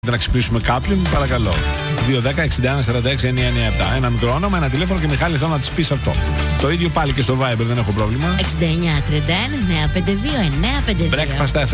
Να ξυπνήσουμε κάποιον, παρακαλώ. 2-10-61-46-997. Ένα μικρό όνομα, ένα τηλέφωνο και Μιχάλη, θέλω να της πεις αυτό. Το ίδιο πάλι και στο Viber, δεν έχω πρόβλημα. 69-31-952-952. Breakfast FM.